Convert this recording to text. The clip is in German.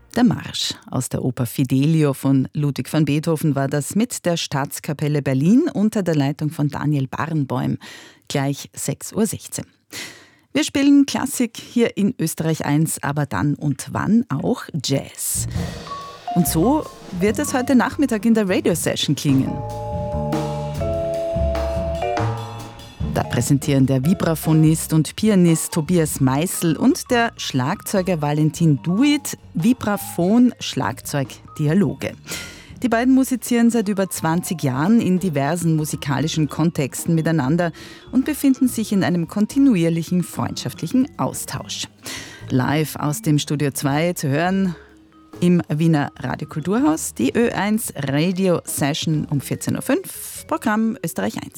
Der Marsch aus der Oper Fidelio von Ludwig van Beethoven war das mit der Staatskapelle Berlin unter der Leitung von Daniel Barenboim. Gleich 6:16 Uhr. Wir spielen Klassik hier in Österreich 1, aber dann und wann auch Jazz. Und so wird es heute Nachmittag in der Radio-Session klingen. Da präsentieren der Vibraphonist und Pianist Tobias Meißel und der Schlagzeuger Valentin Duit Vibraphon-Schlagzeug-Dialoge. Die beiden musizieren seit über 20 Jahren in diversen musikalischen Kontexten miteinander und befinden sich in einem kontinuierlichen freundschaftlichen Austausch. Live aus dem Studio 2 zu hören im Wiener Radiokulturhaus, die Ö1 Radio Session um 14:05 Uhr, Programm Österreich 1.